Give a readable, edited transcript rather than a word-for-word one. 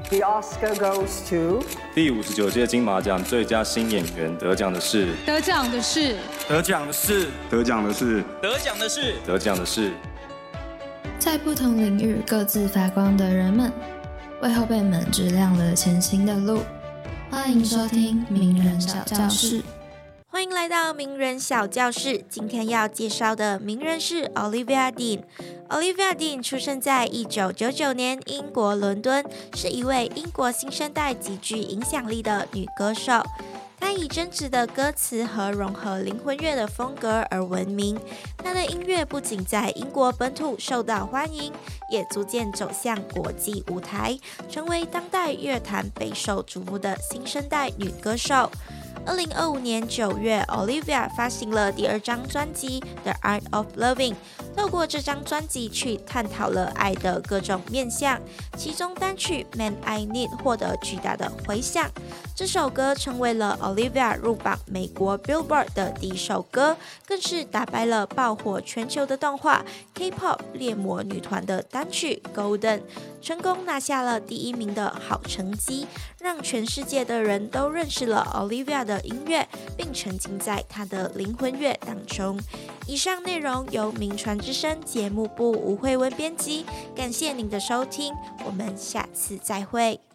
The Oscar goes to 第59届金马奖最佳新演员得奖的是得奖的是在不同领域各自发光的人们，为后辈们指亮了前行的路。欢迎收听名人小教室。 欢迎来到名人小教室，今天要介绍的名人是 Olivia Dean。Olivia Dean 出生在1999年英国伦敦，是一位英国新生代极具影响力的女歌手。她以真挚的歌词和融合灵魂乐的风格而闻名。她的音乐不仅在英国本土受到欢迎，也逐渐走向国际舞台，成为当代乐坛备受瞩目的新生代女歌手。2025年9月 Olivia 发行了第2张专辑 The Art of Loving， 透过这张专辑去探讨了爱的各种面向，其中单曲 Man I Need 获得巨大的回响。这首歌成为了 Olivia 入榜美国 Billboard 的第1首歌，更是打败了爆火全球的动画 K-pop 猎魔女团的单曲 Golden， 成功拿下了第1名的好成绩，让全世界的人都认识了 Olivia 的音乐，并沉浸在她的灵魂乐当中。以上内容由名传之声节目部吴慧文编辑，感谢您的收听，我们下次再会。